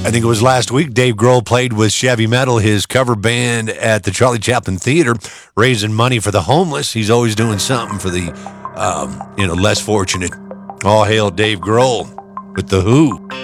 I think it was last week, Dave Grohl played with Chevy Metal, his cover band at the Charlie Chaplin Theater, raising money for the homeless. He's always doing something for the, less fortunate. All hail Dave Grohl with The Who.